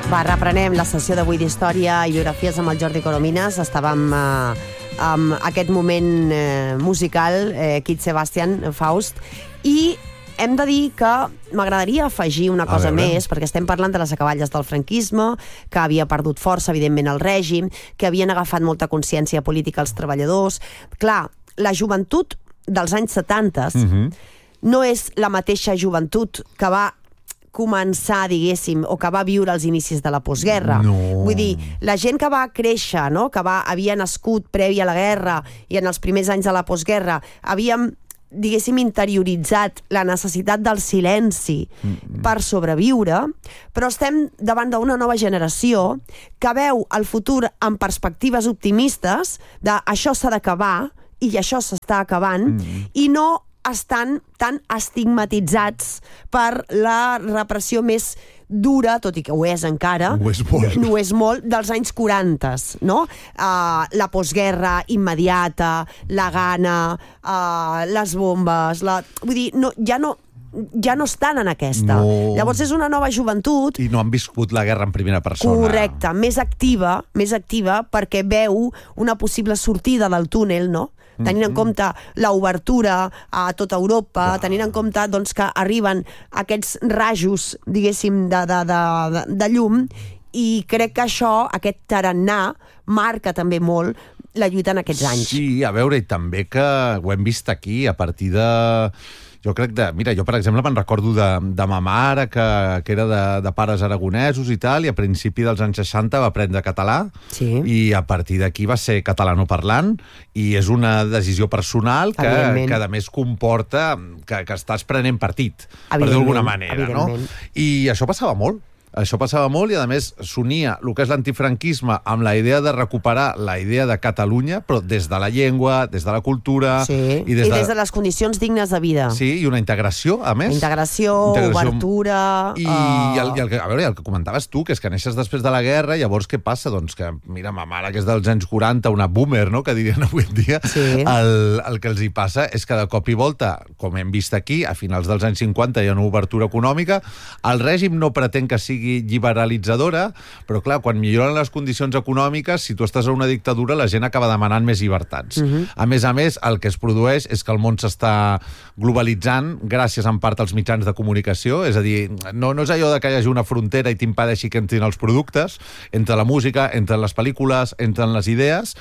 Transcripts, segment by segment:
Va, reprenem la sessió d'avui d'Història i Biografies amb el Jordi Coromines. Estàvem amb aquest moment musical, Kid Sebastian, Faust, i hem de dir que m'agradaria afegir una cosa més, perquè estem parlant de les acaballes del franquisme, que havia perdut força, evidentment, el règim, que havien agafat molta consciència política als treballadors. Clar, la joventut dels anys 70 no és la mateixa joventut que va començar, diguéssim, o que va viure als inicis de la postguerra. No. Vull dir, la gent que va créixer, no?, que havia nascut previ a la guerra i en els primers anys de la postguerra, havíem, diguéssim, interioritzat la necessitat del silenci per sobreviure, però estem davant d'una nova generació que veu el futur amb perspectives optimistes de això s'ha d'acabar i això s'està acabant i no estan tan estigmatitzats per la repressió més dura, tot i que ho és encara, ho és molt, dels anys 40, no? La postguerra immediata, la gana, les bombes, vull dir, ja no estan en aquesta. No. Llavors és una nova joventut. I no han viscut la guerra en primera persona. Correcte, més activa perquè veu una possible sortida del túnel, no? Tenint en compte l'obertura a tota Europa, tenint en compte doncs, que arriben aquests rajos, diguéssim, de llum, i crec que això, aquest tarannà, marca també molt la lluita en aquests anys. Sí, a veure, i també que ho hem vist aquí, a partir de... Jo crec mira, jo per exemple me'n recordo de ma mare, que era de pares aragonesos i tal, i a principi dels anys 60 va aprendre català, i a partir d'aquí va ser catalanoparlant, i és una decisió personal que a més comporta que estàs prenent partit, per dir d'alguna manera, no? I això passava molt. Això passava molt i, a més, s'unia el que és l'antifranquisme amb la idea de recuperar la idea de Catalunya, però des de la llengua, des de la cultura... Sí, i des de les condicions dignes de vida. Sí, i una integració, a més. Integració, obertura... I el que comentaves tu, que és que neixes després de la guerra, llavors què passa? Doncs que, mira, ma mare, que és dels anys 40, una boomer, no?, que dirien avui en dia, el que els hi passa és que de cop i volta, com hem vist aquí, a finals dels anys 50 hi ha una obertura econòmica, el règim no pretén que sigui lliberalitzadora, però clar, quan milloren les condicions econòmiques, si tu estàs a una dictadura, la gent acaba demanant més llibertats. A més, el que es produeix és que el món s'està globalitzant gràcies en part als mitjans de comunicació, és a dir, no és allò de que hi hagi una frontera i t'impedeixi que entrin els productes, entre la música, entre les pel·lícules, entre les idees,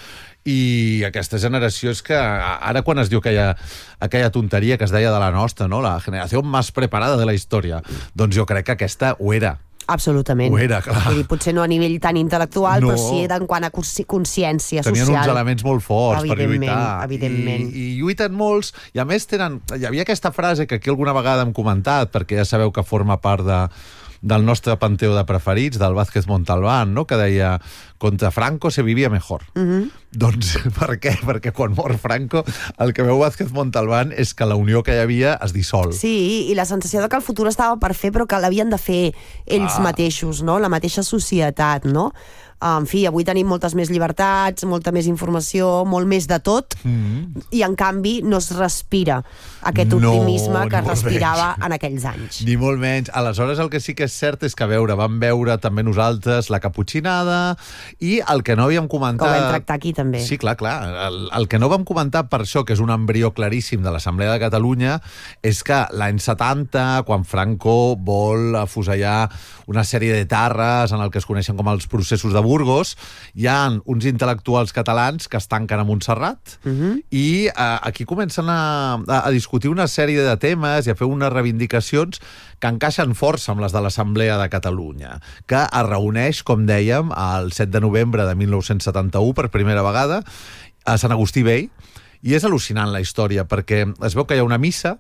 i aquesta generació és que ara quan es diu aquella tonteria que es deia de la nostra, no? La generació més preparada de la història, doncs jo crec que aquesta ho era. Absolutament. Ho era, clar. Vull dir, potser no a nivell tan intel·lectual, però sí en quant a consciència social. Tenien uns elements molt forts per lluitar. Evidentment. I lluiten molts, i a més hi havia aquesta frase que aquí alguna vegada hem comentat, perquè ja sabeu que forma part del nostre panteó de preferits, del Vázquez Montalbán, no?, que deia contra Franco se vivia mejor. Doncs per què? Perquè quan mor Franco el que veu Vázquez Montalbán és que la unió que hi havia es dissol. Sí, i la sensació de que el futur estava per fer, però que l'havien de fer ells mateixos, no?, la mateixa societat, no? En fi, avui tenim moltes més llibertats, molta més informació, molt més de tot, i en canvi no es respira aquest optimisme que es respirava en aquells anys. Ni molt menys. Aleshores, el que sí que és cert és que vam veure també nosaltres la caputxinada, i el que no havíem comentat... Que ho vam tractar aquí també. Sí, clar. El que no vam comentar per això, que és un embrió claríssim de l'Assemblea de Catalunya, és que l'any 70, quan Franco vol afusellar una sèrie de tarres en el que es coneixen com els processos de Burgos, hi ha uns intel·lectuals catalans que es tanquen a Montserrat i aquí comencen a discutir una sèrie de temes i a fer unes reivindicacions que encaixen força amb les de l'Assemblea de Catalunya, que es reuneix, com dèiem, el 7 de novembre de 1971 per primera vegada a Sant Agustí Vell, i és al·lucinant la història, perquè es veu que hi ha una missa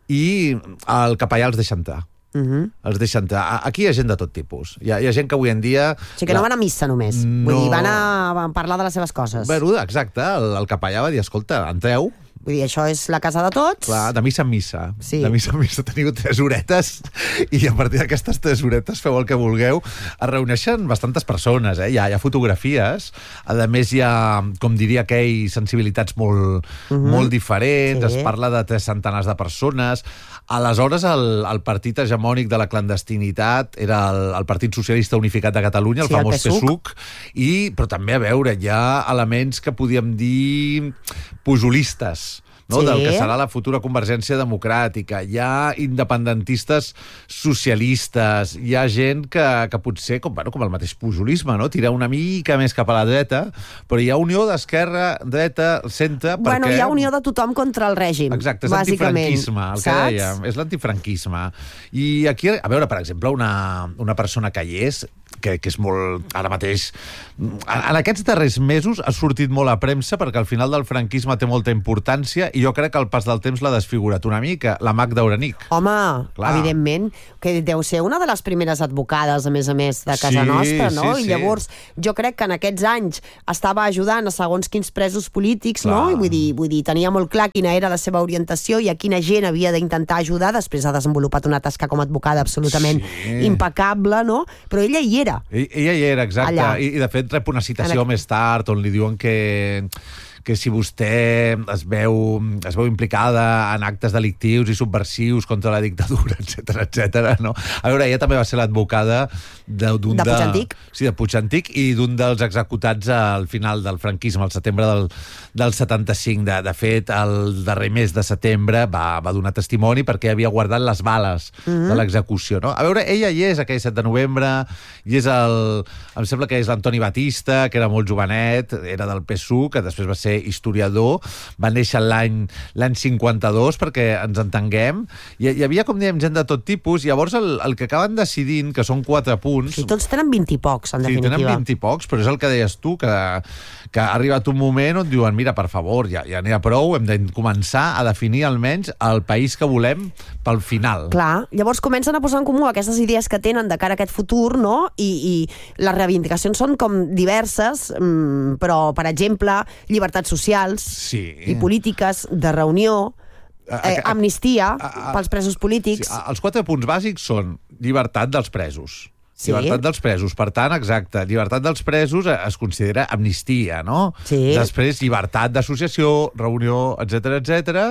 i el capellà els deixa entrar. Els deixa entrar. Aquí hi ha gent de tot tipus. Hi ha gent que avui en dia... O sigui que no van a missa només. Vull dir, van a parlar de les seves coses. Bé, exacte. El capellà va dir, escolta, entreu, Vull dir, això és la casa de tots. Clar, de missa en missa. Sí. De missa en missa teniu 3 horetes i a partir d'aquestes 3 horetes feu el que vulgueu. Es reuneixen bastantes persones, hi ha fotografies. A més, hi ha, com diria aquell, sensibilitats molt diferents. Es parla de 3 centenars de persones. Aleshores, el partit hegemònic de la clandestinitat era el Partit Socialista Unificat de Catalunya, el famós PSUC, però també, a veure, hi ha elements que podíem dir pujolistes, no? Del que serà la futura Convergència Democràtica. Hi ha independentistes socialistes, hi ha gent que potser, com el mateix pujolisme, no? Tira una mica més cap a la dreta, però hi ha unió d'esquerra, dreta, centre, perquè... Bueno, hi ha unió de tothom contra el règim, exacte, és l'antifranquisme, el que dèiem, és l'antifranquisme. I aquí, a veure, per exemple, una persona que hi és, que és molt, ara mateix, en aquests darrers mesos ha sortit molt a premsa perquè al final del franquisme té molta importància i jo crec que el pas del temps l'ha desfigurat una mica, la Magda Orenic. Home, evidentment, que deu ser una de les primeres advocades, a més, de casa nostra, no? I llavors, jo crec que en aquests anys estava ajudant a segons quins presos polítics, no? I vull dir, tenia molt clar quina era la seva orientació i a quina gent havia d'intentar ajudar. Després ha desenvolupat una tasca com a advocada absolutament impecable, no? Però ella hi era. Ella hi era, exacte. I de fet rep una citació més tard on li diuen que si vostè es veu implicada en actes delictius i subversius contra la dictadura, etc., no? A veure, ella també va ser l'advocada de Puig Antic. Sí, de Puig Antic i d'un dels executats al final del franquisme, al setembre del 75. De fet, el darrer mes de setembre va donar testimoni perquè havia guardat les bales de l'execució, no? A veure, ella hi és aquell 7 de novembre, i és em sembla que és l'Antoni Batista, que era molt jovenet, era del PSUC, que després va ser historiador, va néixer l'any 52, perquè ens entenguem. Hi havia, com dèiem, gent de tot tipus, i llavors el que acaben decidint, que són 4 punts... Sí, tots tenen 20 i pocs, en definitiva. Sí, tenen 20 i pocs, però és el que deies tu, que ha arribat un moment on diuen, mira, per favor, ja n'hi ha prou, hem de començar a definir almenys el país que volem pel final. Clar, llavors comencen a posar en comú aquestes idees que tenen de cara a aquest futur, no? I les reivindicacions són com diverses, però, per exemple, llibertats socials i polítiques de reunió, amnistia pels presos polítics. Sí, els 4 punts bàsics són llibertat dels presos. Sí. Llibertat dels presos, per tant, exacte, llibertat dels presos es considera amnistia, no? Sí. Després, llibertat d'associació, reunió, etc.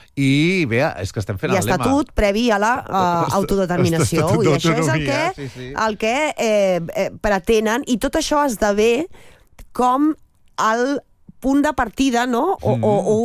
I bé, és que estem fent el lema. I estatut previ a la autodeterminació. I això és el que pretenen, i tot això esdevé com el punt de partida, no? O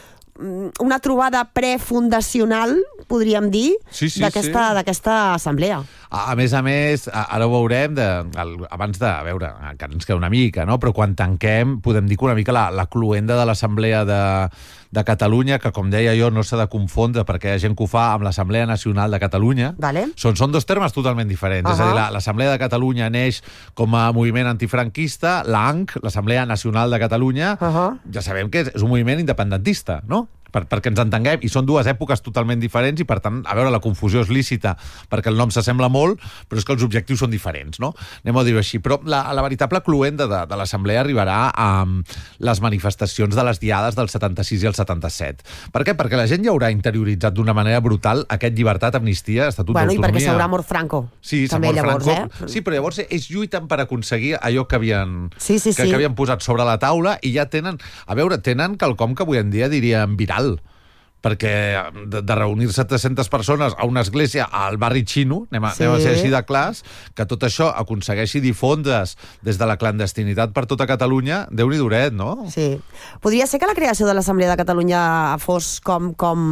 una trobada prefundacional, podríem dir, d'aquesta assemblea. A més, ara ho veurem, abans de veure, encara ens queda una mica, no? Però quan tanquem, podem dir que una mica la cloenda de l'Assemblea de Catalunya, que, com deia jo, no s'ha de confondre, perquè hi ha gent que ho fa amb l'Assemblea Nacional de Catalunya. Són 2 termes totalment diferents. És a dir, l'Assemblea de Catalunya neix com a moviment antifranquista, l'ANC, l'Assemblea Nacional de Catalunya, ja sabem que és un moviment independentista, no? Perquè ens entenguem, i són 2 èpoques totalment diferents, i per tant, a veure, la confusió és lícita perquè el nom s'assembla molt, però és que els objectius són diferents, no? Anem a dir-ho així. Però la veritable cloenda de l'Assemblea arribarà amb les manifestacions de les diades del 76 i el 77. Per què? Perquè la gent ja haurà interioritzat d'una manera brutal aquest llibertat, amnistia, estatut d'autonomia. I perquè s'haurà mort Franco. Sí, s'ha mort Franco. Sí, però llavors ells lluiten per aconseguir allò que havien posat sobre la taula, i ja tenen quelcom que avui en dia diríem viral, perquè de reunir-se 300 persones a una església al barri xino, anem a ser així de clars, que tot això aconsegueixi difondre's des de la clandestinitat per tota Catalunya, Déu-n'hi duret, no? Sí. Podria ser que la creació de l'Assemblea de Catalunya fos com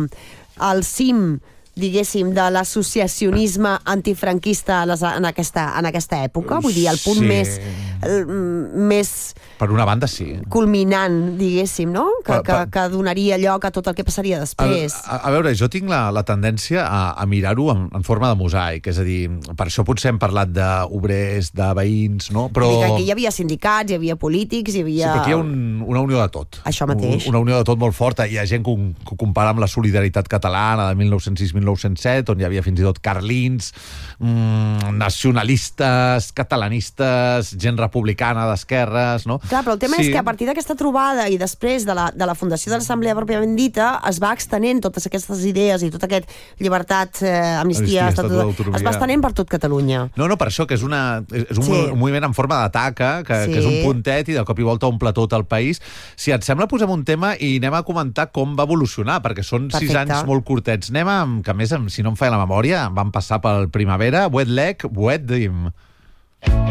el cim, diguéssim, de l'associacionisme antifranquista en aquesta època? Vull dir, el punt més per una banda, sí. Culminant, diguéssim, no? Que donaria lloc a tot el que passaria després. A veure, jo tinc la tendència a mirar-ho en forma de mosaic, és a dir, per això potser hem parlat d'obrers, de veïns, no? Però aquí hi havia sindicats, hi havia polítics, hi havia... Sí, però aquí hi ha una unió de tot. Això mateix. Una unió de tot molt forta. Hi ha gent que ho compara amb la solidaritat catalana de 1906-1907, on hi havia fins i tot carlins, nacionalistes, catalanistes, gent republicana, republicana, d'esquerres, no? Clar, però el tema és que a partir d'aquesta trobada i després de la fundació de l'Assemblea pròpiament dita, es va extenent totes aquestes idees i tot aquest llibertat, amnistia, estatut d'autonomia, es va estenent per tot Catalunya. No, per això, que és un moviment en forma d'ataca, que és un puntet i de cop i volta omple tot el país. Si et sembla, posem un tema i anem a comentar com va evolucionar, perquè són 6 anys molt curtets. Anem amb, que a més, si no em falla la memòria, van passar pel Primavera, Wet Leg, Wet Dream.